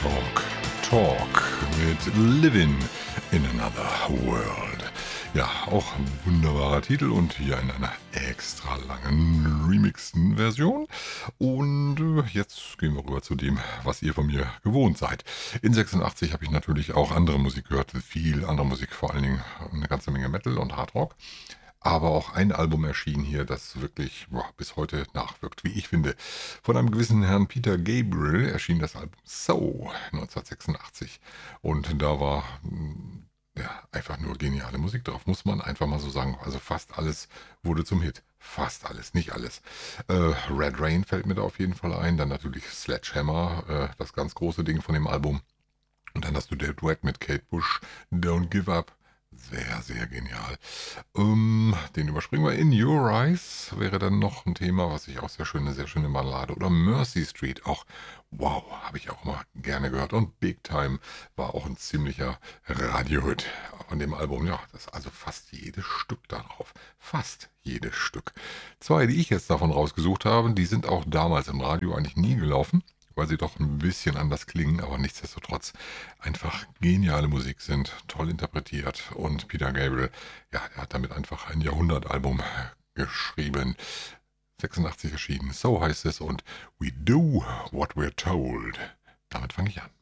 Talk mit Living in Another World. Ja, auch ein wunderbarer Titel und hier in einer extra langen remixten Version. Und jetzt gehen wir rüber zu dem, was ihr von mir gewohnt seid. In 86 habe ich natürlich auch andere Musik gehört, viel andere Musik, vor allen Dingen eine ganze Menge Metal und Hardrock. Aber auch ein Album erschien hier, das wirklich bis heute nachwirkt, wie ich finde. Von einem gewissen Herrn Peter Gabriel erschien das Album So 1986. Und da war ja, einfach nur geniale Musik drauf, muss man einfach mal so sagen. Also fast alles wurde zum Hit. Fast alles, nicht alles. Red Rain fällt mir da auf jeden Fall ein. Dann natürlich Sledgehammer, das ganz große Ding von dem Album. Und dann hast du der Duett mit Kate Bush, Don't Give Up. Sehr, sehr genial. Den überspringen wir. In Your Eyes wäre dann noch ein Thema, was ich auch eine sehr schöne Ballade. Oder Mercy Street, auch wow, habe ich auch mal gerne gehört. Und Big Time war auch ein ziemlicher Radiohit von dem Album. Ja, das ist also fast jedes Stück darauf. Fast jedes Stück. Zwei, die ich jetzt davon rausgesucht habe, die sind auch damals im Radio eigentlich nie gelaufen, weil sie doch ein bisschen anders klingen, aber nichtsdestotrotz einfach geniale Musik sind, toll interpretiert. Und Peter Gabriel, ja, er hat damit einfach ein Jahrhundertalbum geschrieben. 86 erschienen, so heißt es, und We Do What We're Told. Damit fange ich an.